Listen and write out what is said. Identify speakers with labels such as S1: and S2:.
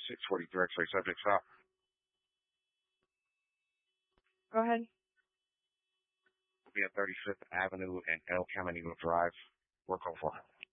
S1: 643 X-ray subject stop.
S2: Go ahead.
S1: We'll be at 35th Avenue and El Camino Drive. Work on for.